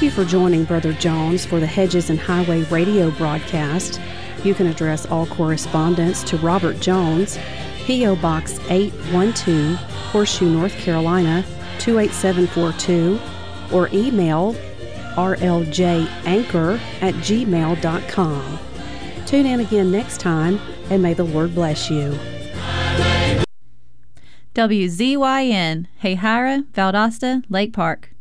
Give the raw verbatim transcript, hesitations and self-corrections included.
you for joining Brother Jones for the Hedges and Highway radio broadcast. You can address all correspondence to Robert Jones, P O. Box eight one two, Horseshoe, North Carolina, two eight seven four two, or email r l j anchor at gmail dot com. Tune in again next time, and may the Lord bless you. W Z Y N, Hayhira, Valdosta, Lake Park.